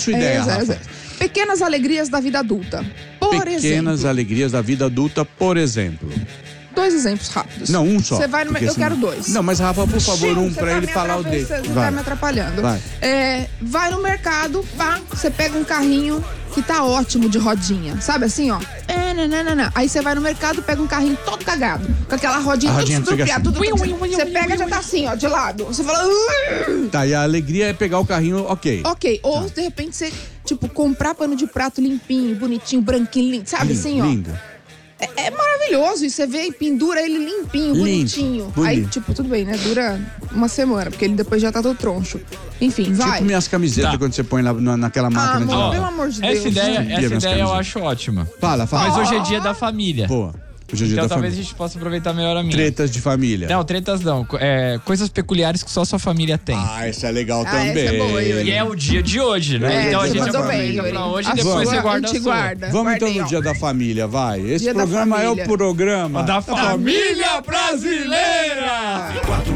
sua ideia, Rafa. Pequenas alegrias da vida adulta. Pequenas alegrias da vida adulta, por exemplo. 2 exemplos rápidos. Não, um só. Você vai no... Eu quero 2. Não, mas Rafa, por favor, um pra ele falar o dele. Você tá me atrapalhando. Vai no mercado, pá, você pega um carrinho que tá ótimo de rodinha. Sabe assim, ó? Aí você vai no mercado, pega um carrinho todo cagado. Com aquela rodinha toda estrupiada. Você pega e já tá assim, ó, de lado. Você fala... Tá, e a alegria é pegar o carrinho, ok. Ou, de repente, você, tipo, comprar pano de prato limpinho, bonitinho, branquinho, lindo. Sabe assim, ó? Lindo. É maravilhoso. E você vê e pendura ele limpinho, bonitinho. Bonito. Aí, tipo, tudo bem, né? Dura uma semana, porque ele depois já tá todo troncho. Enfim, vai. Tipo minhas camisetas quando você põe lá naquela máquina de lavar. Pelo amor de Deus. Essa ideia eu acho ótima. Fala. Mas hoje é dia da família. Boa. Hoje é dia então da talvez família. a gente possa aproveitar melhor a minha. Tretas de família. Não, tretas não. Coisas peculiares que só sua família tem. Essa é legal também. Essa é boa, Yuri. E é o dia de hoje, né? Então a gente aproveita pra hoje e depois você guarda a sua. Vamos então no dia da família, vai. Esse dia programa é o programa da família brasileira.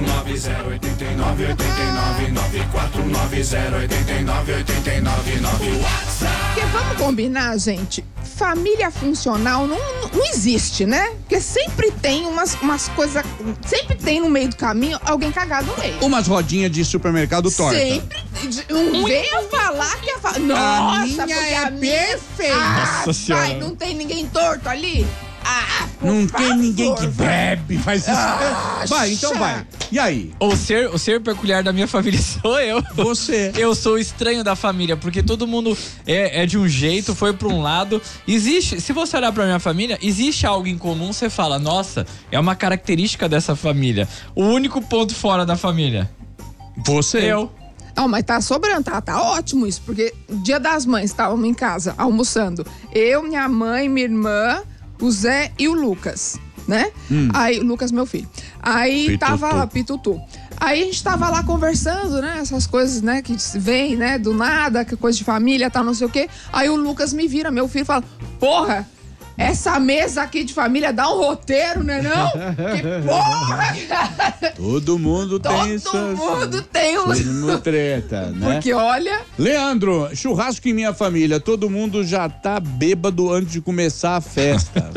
4908989 WhatsApp. Porque vamos combinar, gente, família funcional não existe, né? Porque sempre tem umas coisas, sempre tem no meio do caminho alguém cagado no meio. Umas rodinhas de supermercado torta. Sempre. Não venha falar que nossa, a minha é perfeita. Nossa senhora. Pai, não tem ninguém torto ali? Não tem ninguém que bebe, faz isso. Vai, então vai. E aí? O ser peculiar da minha família sou eu. Você. Eu sou o estranho da família, porque todo mundo é de um jeito, foi pra um lado. Existe, se você olhar pra minha família, existe algo em comum, você fala, nossa, é uma característica dessa família. O único ponto fora da família. Você. Eu. Não, mas tá sobrando, tá ótimo isso, porque Dia das Mães, estávamos em casa, almoçando. Eu, minha mãe, minha irmã, o Zé e o Lucas, né? Aí, o Lucas, meu filho. Aí Pitutu. tava lá, Pitutu. Aí a gente tava lá conversando, né? Essas coisas, né? Que vem, né? Do nada, que coisa de família, tá, não sei o quê. Aí o Lucas me vira, meu filho, e fala, porra, essa mesa aqui de família dá um roteiro, né não? Que porra, cara! Todo mundo tem isso. Todo mundo tem um... treta, né? Porque olha... Leandro, churrasco em minha família, todo mundo já tá bêbado antes de começar a festa.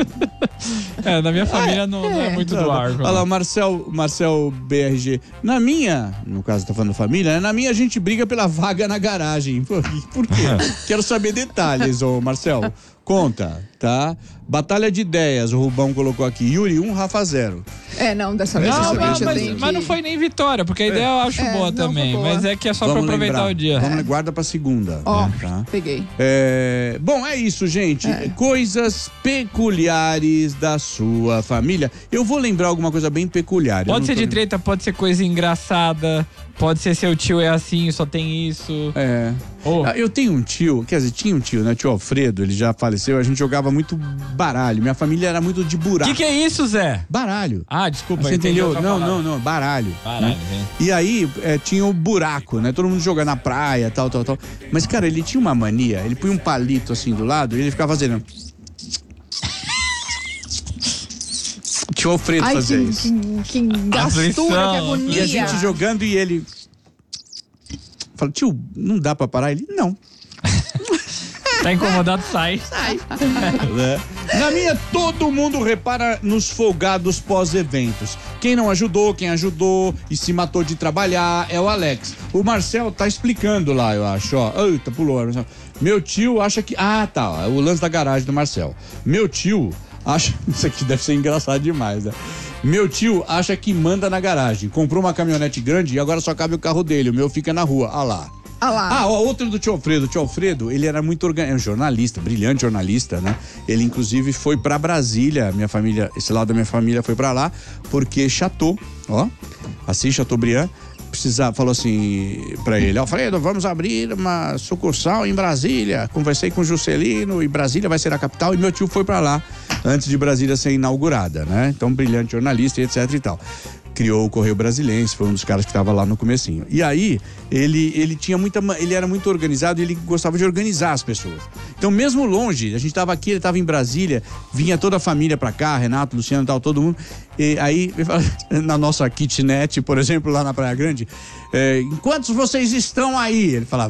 Na minha família não é muito do ar. Olha lá, Marcel BRG. Na minha, no caso tá falando família, né? Na minha a gente briga pela vaga na garagem. Por quê? Quero saber detalhes, ô Marcel. Conta, tá? Batalha de ideias, o Rubão colocou aqui. Yuri 1, Rafa 0. Não, dessa vez mas não foi nem vitória, porque a ideia eu acho boa também. Boa. Mas é que é só pra aproveitar o dia. Vamos guarda pra segunda. Ó, né, tá? Peguei. Bom, é isso, gente. Coisas peculiares da sua família. Eu vou lembrar alguma coisa bem peculiar. Pode ser de treta, pode ser coisa engraçada. Pode ser seu tio é assim, só tem isso. Eu tenho um tio, quer dizer, tinha um tio, né? Tio Alfredo, ele já faleceu, a gente jogava muito baralho. Minha família era muito de buraco. Que é isso, Zé? Baralho. Ah, desculpa. Você entendeu? Não, baralho. Baralho, né? E aí, tinha o buraco, né? Todo mundo jogando na praia, tal. Mas, cara, ele tinha uma mania, ele punha um palito assim do lado e ele ficava fazendo... Tio Alfredo fazia isso. Que gastura, que agonia. E a gente jogando e ele... Fala, tio, não dá pra parar? Ele, não. Tá incomodado, sai. Na minha, todo mundo repara nos folgados pós-eventos. Quem não ajudou, quem ajudou e se matou de trabalhar é o Alex. O Marcel tá explicando lá, eu acho, ó. Eita, pulou. Meu tio acha que... tá, o lance da garagem do Marcel. Meu tio acha... Isso aqui deve ser engraçado demais, né? Meu tio acha que manda na garagem. Comprou uma caminhonete grande e agora só cabe o carro dele. O meu fica na rua. Lá. Outro do tio Alfredo. O tio Alfredo, ele era muito um jornalista, brilhante jornalista, né? Ele, inclusive, foi pra Brasília. Minha família, esse lado da minha família foi pra lá, porque Chateau, Chateaubriand, falou assim pra ele, Alfredo, vamos abrir uma sucursal em Brasília. Conversei com o Juscelino e Brasília vai ser a capital, e meu tio foi pra lá antes de Brasília ser inaugurada, né? Então, brilhante jornalista e etc e tal. Criou o Correio Brasilense, foi um dos caras que estava lá no comecinho. E aí, ele era muito organizado e ele gostava de organizar as pessoas. Então, mesmo longe, a gente estava aqui, ele estava em Brasília, vinha toda a família pra cá, Renato, Luciano e tal, todo mundo. E aí, na nossa kitnet, por exemplo, lá na Praia Grande, enquanto vocês estão aí, ele falava.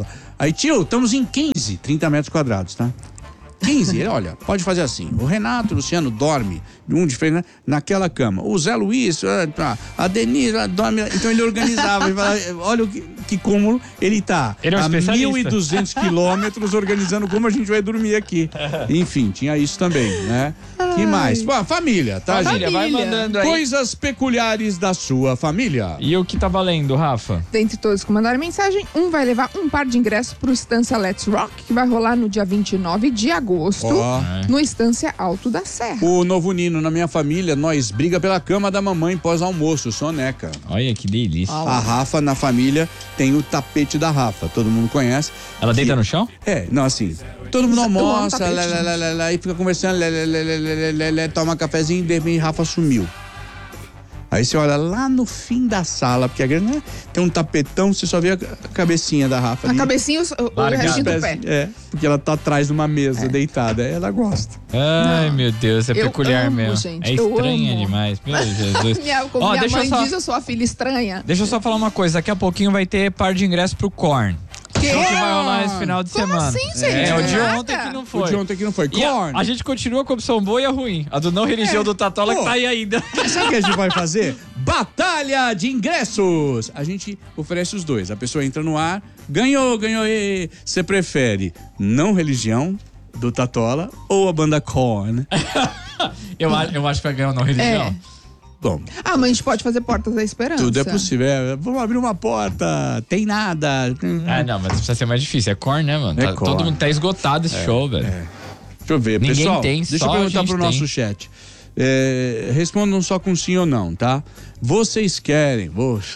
Aí, tio, estamos em 15, 30 metros quadrados, tá? 15, ele, olha, pode fazer assim. O Renato e o Luciano dormem, um diferente, naquela cama. O Zé Luiz, a Denise dorme. Então ele organizava. Ele falava, olha que cúmulo. Ele tá Ele é um a especialista. 1.200 quilômetros organizando como a gente vai dormir aqui. Enfim, tinha isso também, né? Que mais? Pô, família, tá, Família, gente? vai mandando aí. Coisas peculiares da sua família. E o que tá valendo, Rafa? Dentre todos que mandaram mensagem, um vai levar um par de ingressos pro Estância Let's Rock, que vai rolar no dia 29 de agosto, Ó. no Estância Alto da Serra. O novo Nino na minha família, nós briga pela cama da mamãe pós-almoço, soneca. Olha que delícia. A Rafa na família tem o tapete da Rafa, todo mundo conhece. Ela deita no chão? É, não, assim, todo mundo Eu amo almoça, tapete, e fica conversando, toma cafezinho e de repente Rafa sumiu. Aí você olha lá no fim da sala, porque a grande, né, tem um tapetão, você só vê a cabecinha da Rafa A ali. cabecinha e o Largada. restinho do pé. É, porque ela tá atrás de uma mesa deitada, ela gosta. Ai, meu Deus, é Eu peculiar amo, mesmo. gente, É eu estranha amo. demais. Meu Jesus. Como Ó, minha deixa eu mãe só- diz, eu sou a filha estranha. Deixa eu só falar uma coisa. Daqui a pouquinho vai ter par de ingresso pro Korn. Quê? Show que vai rolar esse final de Como semana. assim, gente? É, o de Nada. ontem que não O foi. de ontem que não foi. E Korn! a gente continua com a opção boa e a ruim. A do não religião do Tatola Pô. que tá aí ainda. Sabe o que a gente vai fazer? Batalha de ingressos! A gente oferece os dois. A pessoa entra no ar, ganhou. E você prefere não religião do Tatola ou a banda Korn? Eu acho que vai ganhar o não religião. É. Bom, Ah, mas a gente pode fazer Portas da Esperança. tudo é possível. Vamos abrir uma porta, tem nada. Ah, não, mas precisa ser mais difícil. É Korn, né, mano? É Tá- Korn. todo mundo tá esgotado esse show, velho. Deixa eu ver, Ninguém pessoal. tem, deixa só eu a perguntar gente pro tem. nosso chat. Respondam só com sim ou não, tá? Vocês querem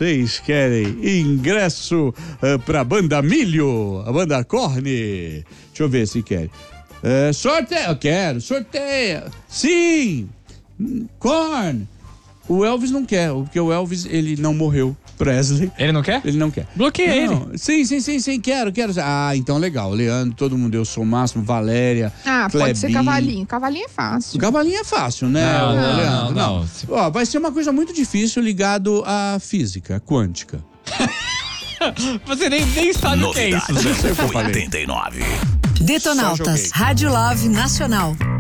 ingresso pra banda Milho, a banda Korn? Deixa eu ver se querem. Sorteio, eu quero, sorteia. Sim! Korn! O Elvis não quer, porque o Elvis, ele não morreu. Presley. Ele não quer? Ele não quer. Bloqueia Não, sim, quero. Ah, então legal. Leandro, todo mundo, eu sou o Máximo, Valéria, Ah, pode ser Clebinho. Cavalinho. Cavalinho é fácil. O cavalinho é fácil, né, Não, Leandro? não. Ó, vai ser uma coisa muito difícil ligado à física quântica. Você nem sabe o que é isso. Novidades sei o que eu falei. 89. Só Detonautas, joguei. Rádio Love Nacional.